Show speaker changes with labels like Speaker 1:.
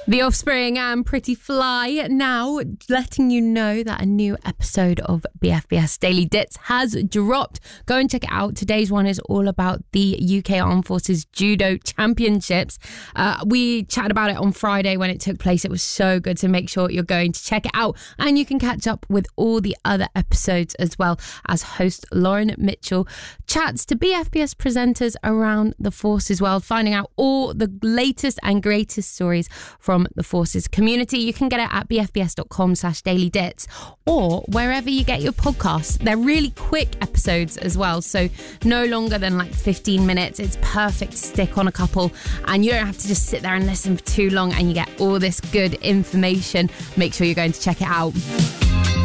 Speaker 1: The Offspring and Pretty Fly now letting you know that a new episode of BFBS Daily Dits has dropped. Go and check it out. Today's one is all about the UK Armed Forces Judo Championships. We chatted about it on Friday when it took place. It was so good, so make sure you're going to check it out. And you can catch up with all the other episodes as well, as host Lauren Mitchell chats to BFBS presenters around the Forces world, finding out all the latest and greatest stories from the Forces community. You can get it at bfbs.com/dailydits or wherever you get your podcasts. They're really quick episodes as well, so no longer than like 15 minutes. It's perfect to stick on a couple and you don't have to just sit there and listen for too long, and you get all this good information. Make sure you're going to check it out.